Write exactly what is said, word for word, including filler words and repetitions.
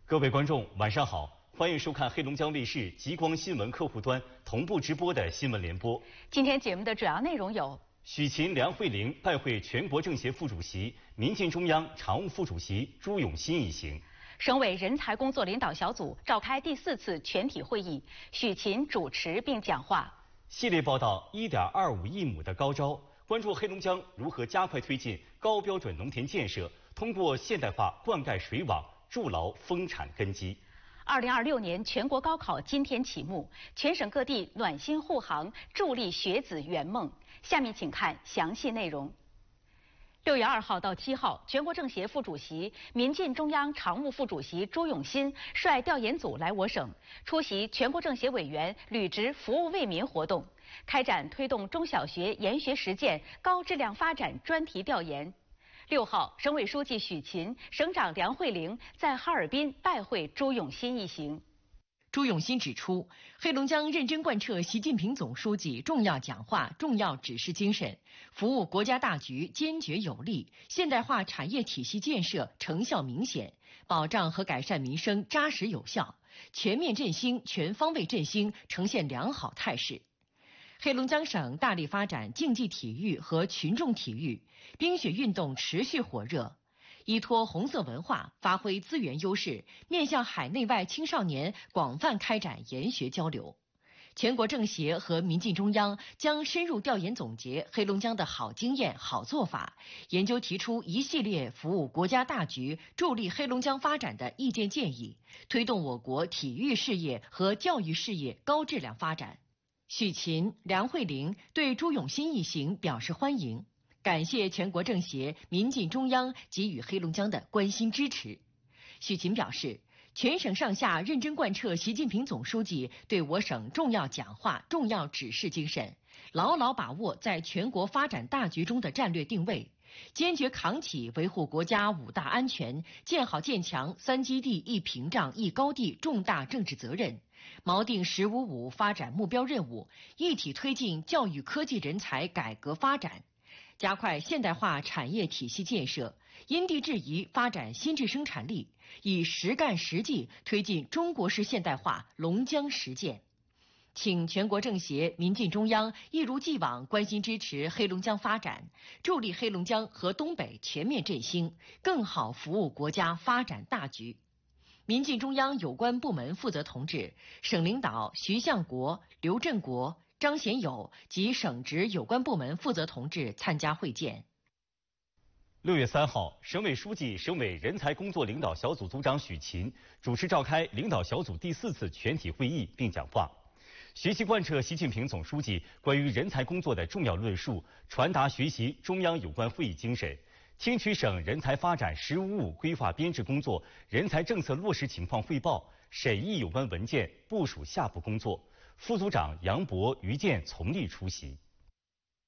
各位观众，晚上好，欢迎收看黑龙江卫视极光新闻客户端同步直播的新闻联播。 今天节目的主要内容有： 许勤、梁慧玲拜会全国政协副主席、民进中央常务副主席朱永新一行； 省委人才工作领导小组召开第四次全体会议，许勤主持并讲话。 系列报道一点二五亿亩的高招，关注黑龙江如何加快推进高标准农田建设，通过现代化灌溉水网筑牢丰产根基。 二零二六年全国高考今天启幕，全省各地暖心护航，助力学子圆梦。下面请看详细内容。六月二号到七号，全国政协副主席、民进中央常务副主席朱永新率调研组来我省，出席全国政协委员履职服务为民活动，开展推动中小学研学实践高质量发展专题调研。六号，省委书记许勤、省长梁慧玲在哈尔滨拜会朱永新一行。 朱永新指出，黑龙江认真贯彻习近平总书记重要讲话、重要指示精神，服务国家大局坚决有力，现代化产业体系建设成效明显，保障和改善民生扎实有效，全面振兴、全方位振兴呈现良好态势。黑龙江省大力发展竞技体育和群众体育，冰雪运动持续火热。依托红色文化，发挥资源优势，面向海内外青少年广泛开展研学交流。全国政协和民进中央将深入调研总结黑龙江的好经验、好做法，研究提出一系列服务国家大局、助力黑龙江发展的意见建议，推动我国体育事业和教育事业高质量发展。许勤、梁慧玲对朱永新一行表示欢迎，感谢全国政协、民进中央给予黑龙江的关心支持。许勤表示，全省上下认真贯彻习近平总书记对我省重要讲话、重要指示精神，牢牢把握在全国发展大局中的战略定位，坚决扛起维护国家五大安全、建好建强三基地一屏障一高地重大政治责任，锚定“十五五”发展目标任务，一体推进教育科技人才改革发展，加快现代化产业体系建设，因地制宜发展新质生产力，以实干实际推进中国式现代化龙江实践。请全国政协、民进中央一如既往关心支持黑龙江发展，助力黑龙江和东北全面振兴，更好服务国家发展大局。民进中央有关部门负责同志、省领导徐向国、刘振国、张贤友及省直有关部门负责同志参加会见。 六月三号，省委书记、省委人才工作领导小组组长许勤主持召开领导小组第四次全体会议并讲话，学习贯彻习近平总书记关于人才工作的重要论述，传达学习中央有关会议精神，听取省人才发展“十五五”规划编制工作、人才政策落实情况汇报，审议有关文件，部署下步工作。副组长杨博、于健从例出席。